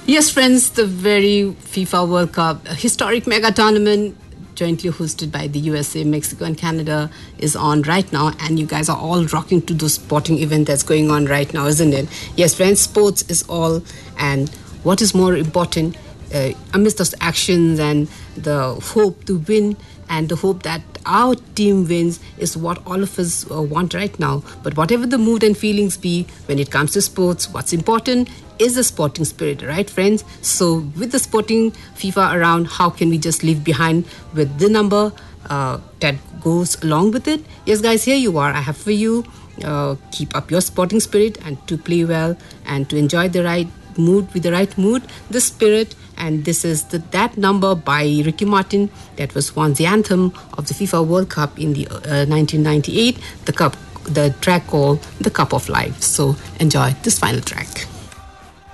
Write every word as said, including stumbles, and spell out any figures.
Yes, friends, the very FIFA World Cup, a historic mega tournament jointly hosted by the U S A, Mexico and Canada is on right now, and you guys are all rocking to the sporting event that's going on right now, isn't it? Yes, friends, sports is all, and what is more important, uh, amidst those actions and the hope to win and the hope that our team wins is what all of us uh, want right now. But whatever the mood and feelings be when it comes to sports, what's important is the sporting spirit, right, friends? So with the sporting FIFA around, how can we just leave behind with the number uh, that goes along with it? Yes, guys, here you are. I have for you. Uh, keep up your sporting spirit and to play well and to enjoy the right mood with the right mood, the spirit. And this is the That Number by Ricky Martin. That was once the anthem of the FIFA World Cup in the uh, nineteen ninety-eight. The cup, the track called The Cup of Life. So enjoy this final track.